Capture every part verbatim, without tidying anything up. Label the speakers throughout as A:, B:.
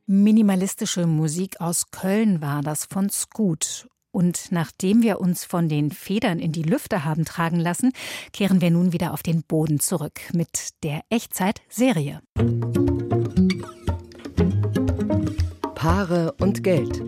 A: Minimalistische Musik aus Köln war das von Scoot. Und nachdem wir uns von den Federn in die Lüfte haben tragen lassen, kehren wir nun wieder auf den Boden zurück mit der Echtzeit-Serie.
B: Paare und Geld.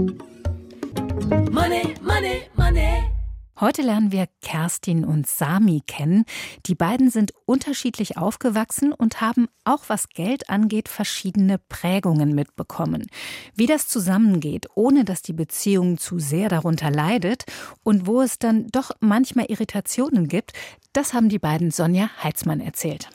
C: Money, money, money.
A: Heute lernen wir Kerstin und Sami kennen. Die beiden sind unterschiedlich aufgewachsen und haben, auch was Geld angeht, verschiedene Prägungen mitbekommen. Wie das zusammengeht, ohne dass die Beziehung zu sehr darunter leidet und wo es dann doch manchmal Irritationen gibt, das haben die beiden Sonja Heitzmann erzählt.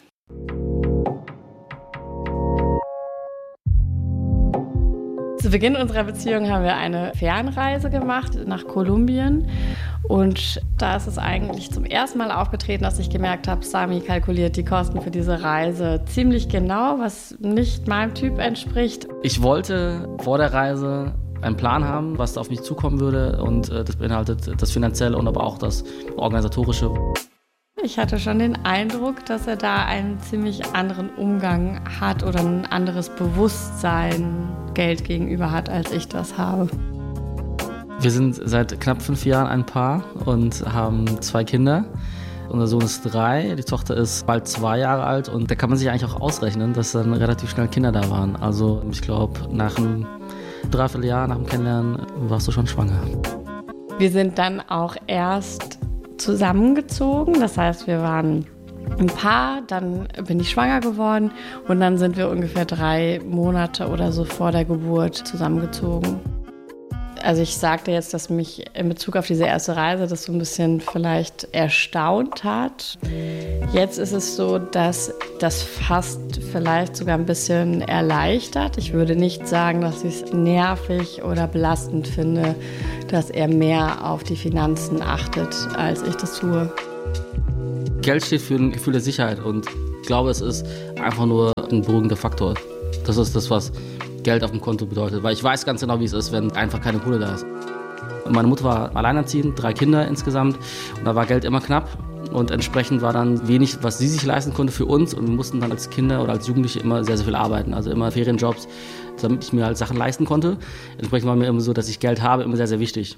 D: Zu Beginn unserer Beziehung haben wir eine Fernreise gemacht nach Kolumbien. Und da ist es eigentlich zum ersten Mal aufgetreten, dass ich gemerkt habe, Sami kalkuliert die Kosten für diese Reise ziemlich genau, was nicht meinem Typ entspricht.
E: Ich wollte vor der Reise einen Plan haben, was da auf mich zukommen würde. Und das beinhaltet das Finanzielle und aber auch das Organisatorische.
D: Ich hatte schon den Eindruck, dass er da einen ziemlich anderen Umgang hat oder ein anderes Bewusstsein Geld gegenüber hat, als ich das habe.
E: Wir sind seit knapp fünf Jahren ein Paar und haben zwei Kinder. Unser Sohn ist drei, die Tochter ist bald zwei Jahre alt und da kann man sich eigentlich auch ausrechnen, dass dann relativ schnell Kinder da waren. Also ich glaube, nach einem Dreivierteljahr, nach dem Kennenlernen, warst du schon schwanger.
D: Wir sind dann auch erst zusammengezogen, das heißt, wir waren ein Paar, dann bin ich schwanger geworden und dann sind wir ungefähr drei Monate oder so vor der Geburt zusammengezogen. Also ich sagte jetzt, dass mich in Bezug auf diese erste Reise das so ein bisschen vielleicht erstaunt hat. Jetzt ist es so, dass das fast vielleicht sogar ein bisschen erleichtert. Ich würde nicht sagen, dass ich es nervig oder belastend finde, dass er mehr auf die Finanzen achtet, als ich das tue.
E: Geld steht für ein Gefühl der Sicherheit und ich glaube, es ist einfach nur ein beruhigender Faktor. Das ist das, was Geld auf dem Konto bedeutet, weil ich weiß ganz genau, wie es ist, wenn einfach keine Kohle da ist. Und meine Mutter war alleinerziehend, drei Kinder insgesamt und da war Geld immer knapp und entsprechend war dann wenig, was sie sich leisten konnte für uns und wir mussten dann als Kinder oder als Jugendliche immer sehr, sehr viel arbeiten, also immer Ferienjobs, damit ich mir halt Sachen leisten konnte. Entsprechend war mir immer so, dass ich Geld habe, immer sehr, sehr wichtig.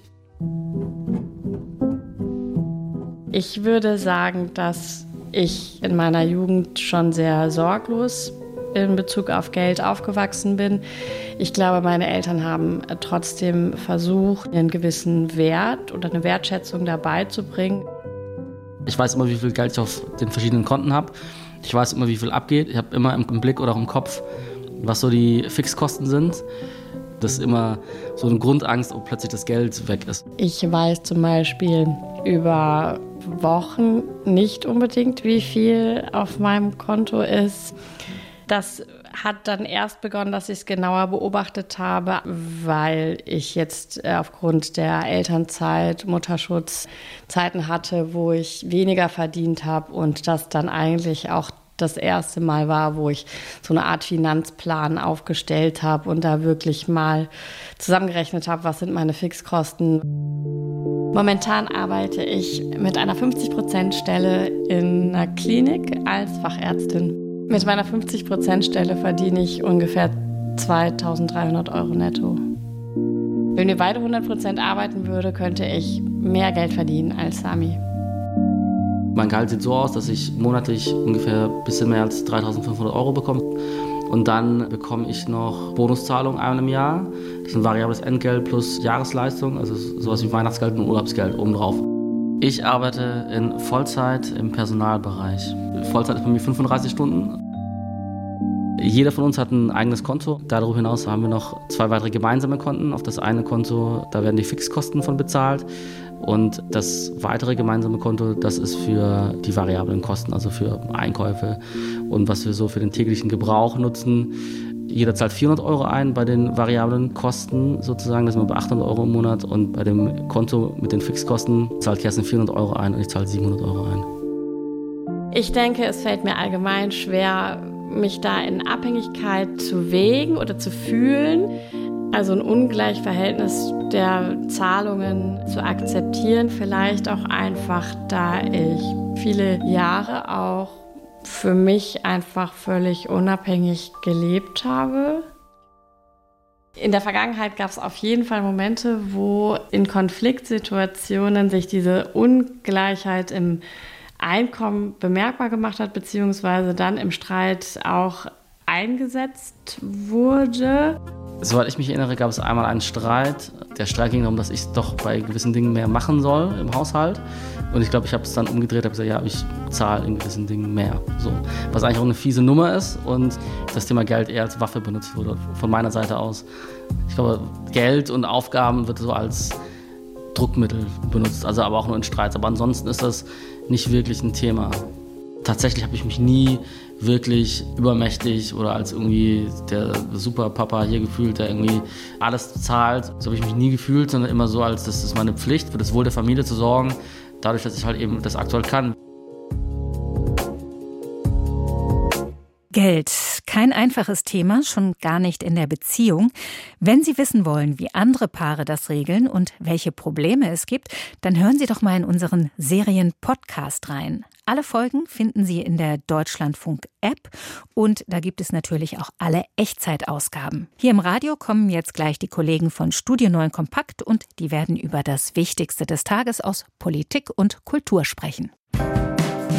D: Ich würde sagen, dass ich in meiner Jugend schon sehr sorglos in Bezug auf Geld aufgewachsen bin. Ich glaube, meine Eltern haben trotzdem versucht, einen gewissen Wert oder eine Wertschätzung dabei zu bringen.
E: Ich weiß immer, wie viel Geld ich auf den verschiedenen Konten habe. Ich weiß immer, wie viel abgeht. Ich habe immer im Blick oder auch im Kopf, was so die Fixkosten sind. Das ist immer so eine Grundangst, ob plötzlich das Geld weg ist.
D: Ich weiß zum Beispiel über Wochen nicht unbedingt, wie viel auf meinem Konto ist. Das hat dann erst begonnen, dass ich es genauer beobachtet habe, weil ich jetzt aufgrund der Elternzeit, Mutterschutz Zeiten hatte, wo ich weniger verdient habe und das dann eigentlich auch das erste Mal war, wo ich so eine Art Finanzplan aufgestellt habe und da wirklich mal zusammengerechnet habe, was sind meine Fixkosten. Momentan arbeite ich mit einer fünfzig Prozent Stelle in einer Klinik als Fachärztin. Mit meiner fünfzig Prozent Stelle verdiene ich ungefähr zweitausenddreihundert Euro netto. Wenn wir beide hundert Prozent arbeiten würden, könnte ich mehr Geld verdienen als Sami.
E: Mein Gehalt sieht so aus, dass ich monatlich ungefähr ein bisschen mehr als dreitausendfünfhundert Euro bekomme. Und dann bekomme ich noch Bonuszahlungen einmal im Jahr. Das ist ein variables Entgelt plus Jahresleistung, also sowas wie Weihnachtsgeld und Urlaubsgeld obendrauf. Ich arbeite in Vollzeit im Personalbereich. Vollzeit ist bei mir fünfunddreißig Stunden. Jeder von uns hat ein eigenes Konto. Darüber hinaus haben wir noch zwei weitere gemeinsame Konten. Auf das eine Konto, da werden die Fixkosten von bezahlt. Und das weitere gemeinsame Konto, das ist für die variablen Kosten, also für Einkäufe und was wir so für den täglichen Gebrauch nutzen. Jeder zahlt vierhundert Euro ein bei den variablen Kosten sozusagen, das sind wir bei achthundert Euro im Monat. Und bei dem Konto mit den Fixkosten zahlt Kerstin vierhundert Euro ein und ich zahle siebenhundert Euro ein.
D: Ich denke, es fällt mir allgemein schwer, mich da in Abhängigkeit zu wägen oder zu fühlen. Also ein Ungleichverhältnis der Zahlungen zu akzeptieren. Vielleicht auch einfach, da ich viele Jahre auch für mich einfach völlig unabhängig gelebt habe. In der Vergangenheit gab es auf jeden Fall Momente, wo in Konfliktsituationen sich diese Ungleichheit im Einkommen bemerkbar gemacht hat, beziehungsweise dann im Streit auch eingesetzt wurde.
E: Soweit ich mich erinnere, gab es einmal einen Streit. Der Streit ging darum, dass ich doch bei gewissen Dingen mehr machen soll im Haushalt. Und ich glaube, ich habe es dann umgedreht, habe gesagt, ja, ich zahle in gewissen Dingen mehr. So. Was eigentlich auch eine fiese Nummer ist und das Thema Geld eher als Waffe benutzt wurde, von meiner Seite aus. Ich glaube, Geld und Aufgaben wird so als Druckmittel benutzt, also aber auch nur in Streits. Aber ansonsten ist das nicht wirklich ein Thema. Tatsächlich habe ich mich nie wirklich übermächtig oder als irgendwie der Superpapa hier gefühlt, der irgendwie alles zahlt. So habe ich mich nie gefühlt, sondern immer so, als das ist meine Pflicht, für das Wohl der Familie zu sorgen, dadurch, dass ich halt eben das aktuell kann.
A: Geld. Kein einfaches Thema, schon gar nicht in der Beziehung. Wenn Sie wissen wollen, wie andere Paare das regeln und welche Probleme es gibt, dann hören Sie doch mal in unseren Serien-Podcast rein. Alle Folgen finden Sie in der Deutschlandfunk-App und da gibt es natürlich auch alle Echtzeitausgaben. Hier im Radio kommen jetzt gleich die Kollegen von Studio neun Kompakt und die werden über das Wichtigste des Tages aus Politik und Kultur sprechen.